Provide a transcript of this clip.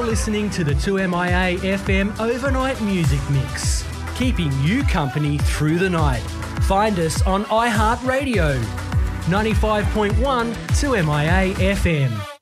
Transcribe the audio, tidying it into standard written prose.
You're listening to the 2MIA FM Overnight Music Mix, keeping you company through the night. Find us on iHeartRadio, 95.1 2MIA FM.